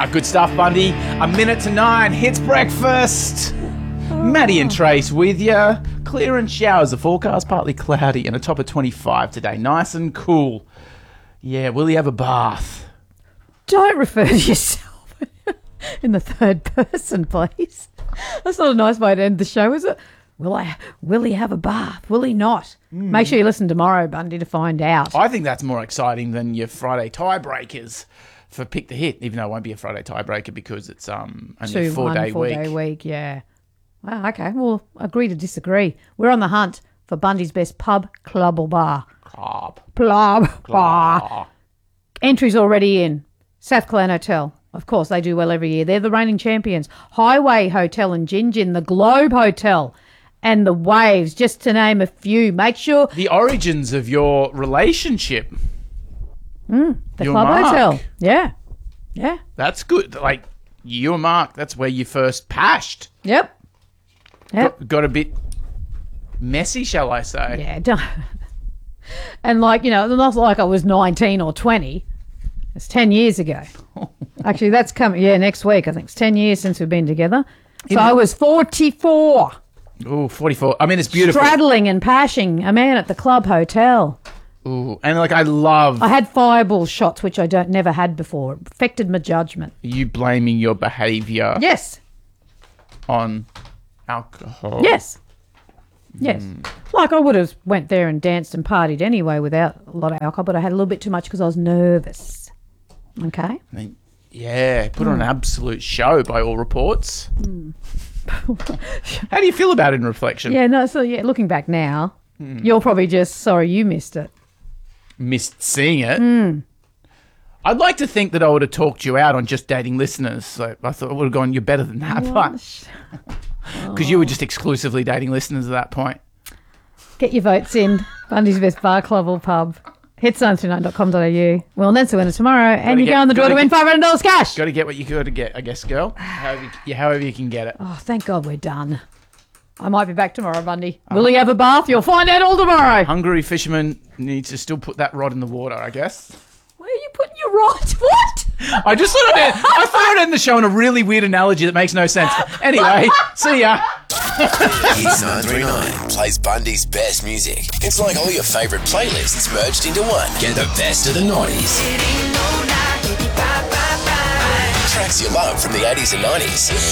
Good stuff, Bundy. 8:09, Hits Breakfast. Maddie and Trace with you. Clear and showers. The forecast partly cloudy and a top of 25 today. Nice and cool. Yeah, will he have a bath? Don't refer to yourself in the third person, please. That's not a nice way to end the show, is it? Will he have a bath? Will he not? Make sure you listen tomorrow, Bundy, to find out. I think that's more exciting than your Friday tiebreakers for Pick the Hit, even though it won't be a Friday tiebreaker because it's only a 4-day week. 4-day week, yeah. Wow, okay. We'll agree to disagree. We're on the hunt for Bundy's best pub, club or bar. Club. Bar. Entries already in. South Clan Hotel. Of course, they do well every year. They're the reigning champions. Highway Hotel in Gingin, the Globe Hotel, and the Waves, just to name a few. Make sure... The origins of your relationship. The your Club Mark. Hotel. Yeah. Yeah. That's good. Like, you and Mark, that's where you first pashed. Yep. Got a bit messy, shall I say. Yeah. And like, not like I was 19 or 20. It's 10 years ago. Actually, that's coming, next week. I think it's 10 years since we've been together. So I was 44. Ooh, 44. I mean, it's beautiful. Straddling and pashing a man at the Club Hotel. Ooh, and like I had fireball shots, which I never had before. It affected my judgment. you blaming your behaviour Yes. on alcohol. Yes. Like I would have went there and danced and partied anyway without a lot of alcohol, but I had a little bit too much because I was nervous. Okay. Yeah, put on an absolute show by all reports. How do you feel about it in reflection? Yeah, no, so looking back now, you're probably just sorry you missed it. Missed seeing it. I'd like to think that I would have talked you out on Just Dating Listeners. So I thought I would have gone, you're better than that. But because you were just exclusively dating listeners at that point. Get your votes in. Bundy's best bar, club or pub. Hit939.com.au. We'll announce the winner tomorrow, and you go on the draw to win $500 cash. Got to get what you got to get, I guess, girl. However you can get it. Oh, thank God we're done. I might be back tomorrow, Bundy. Will he have a bath? You'll find out all tomorrow. Hungry fisherman needs to still put that rod in the water, I guess. Where are you putting your rod? What? I thought I'd end the show in a really weird analogy that makes no sense. Anyway, see ya. Hits 939 plays Bundy's best music. It's like all your favourite playlists merged into one. Get the best of the 90s. Tracks you love from the 80s and 90s.